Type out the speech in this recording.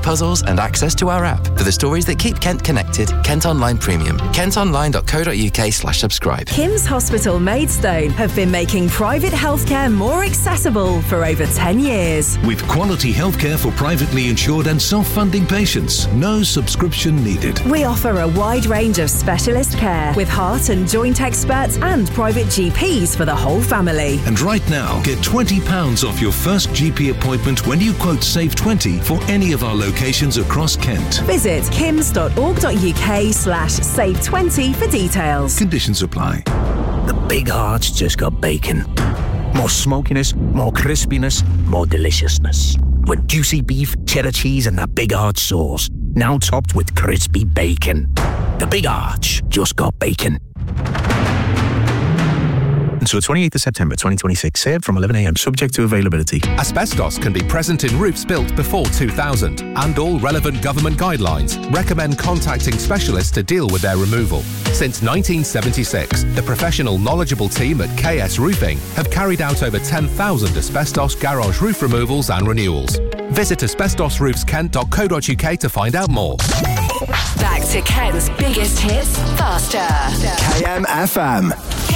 puzzles and access to our app for the stories that keep Kent connected. Kent Online Premium. kentonline.co.uk/subscribe. Kim's Hospital Maidstone have been making private healthcare more accessible for over 10 years. With quality healthcare for privately insured and self-funding patients. No subscription needed. We offer a wide range of specialist care with heart and joint experts and private GPs for the whole family. And right now, get £20 off your first GP appointment when you quote Save 20 for any of our locations across Kent. Visit kims.org.uk/save20 for details. Conditions apply. The Big Arch just got bacon. More smokiness, more crispiness, more deliciousness. With juicy beef, cheddar cheese and that Big Arch sauce. Now topped with crispy bacon. The Big Arch just got bacon. Until 28th of September 2026, served from 11 a.m, subject to availability. Asbestos can be present in roofs built before 2000, and all relevant government guidelines recommend contacting specialists to deal with their removal. Since 1976, the professional, knowledgeable team at KS Roofing have carried out over 10,000 asbestos garage roof removals and renewals. Visit asbestosroofskent.co.uk to find out more. Back to Kent's biggest hits faster. KMFM.